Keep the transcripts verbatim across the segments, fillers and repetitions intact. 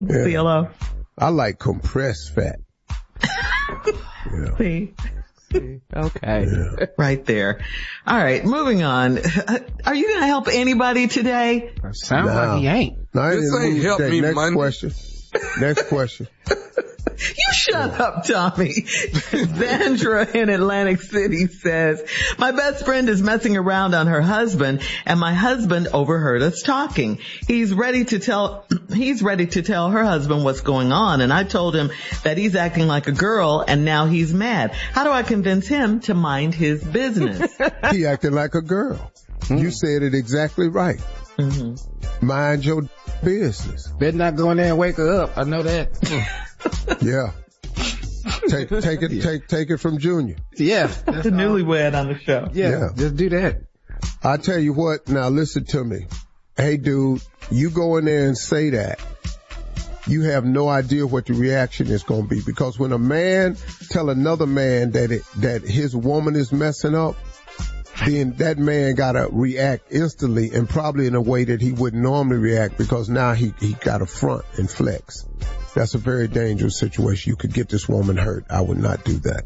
Yeah. C L O? I like compressed fat. Yeah. See? Okay. Yeah. Right there. All right, moving on. Are you going to help anybody today? Sounds No. like he ain't. No, I This didn't ain't move help that. me Next Monday. question. Next question. You shut up, Tommy. Sandra in Atlantic City says, my best friend is messing around on her husband, and my husband overheard us talking. He's ready to tell, he's ready to tell her husband what's going on, and I told him that he's acting like a girl, and now he's mad. How do I convince him to mind his business? He acted like a girl. Mm. You said it exactly right. Mm-hmm. Mind your business. Better not go in there and wake her up. I know that. Yeah. Take, take it, take, take it from Junior. Yeah. The newlywed on the show. Yeah, Yeah. just do that. I tell you what, now listen to me. Hey dude, you go in there and say that, you have no idea what the reaction is going to be, because when a man tell another man that it, that his woman is messing up, then that man gotta react instantly, and probably in a way that he wouldn't normally react, because now he, he got a front and flex. That's a very dangerous situation. You could get this woman hurt. I would not do that.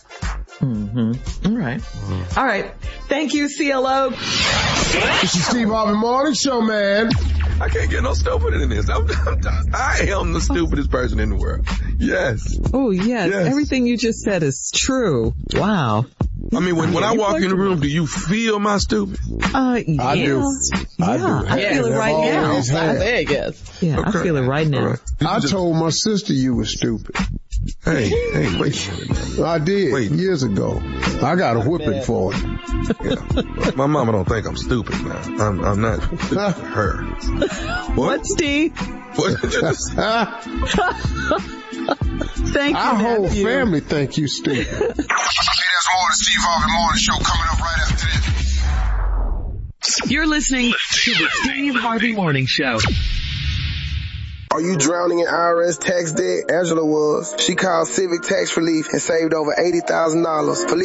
Mm-hmm. All right. Mm-hmm. All right. Thank you, C L O. This is Steve Harvey Morning Show, man. I can't get no stupider than this. I'm, I'm, I am the stupidest person in the world. Yes. Oh, yes. Yes. Everything you just said is true. Wow. I mean, when, when I walk in the room, do you feel my stupid? Uh, yes. I do. Yeah, I do. I feel it I've right now. always had. Vegas. Yeah, Okay. I feel it right now. Right. I Just- told my sister you were stupid. Hey, hey, wait a minute, man. I did Wait. years ago. I got a whipping for it. Yeah. My mama don't think I'm stupid now. I'm, I'm not stupid to her. What? What, Steve? What did you just say? Thank you, Our whole nephew. family think you stupid. Hey, there's more of the Steve Harvey Morning Show coming up right after this. You're listening to the Steve Harvey Morning Show. Are you drowning in I R S tax debt? Angela was. She called Civic Tax Relief and saved over eighty thousand dollars.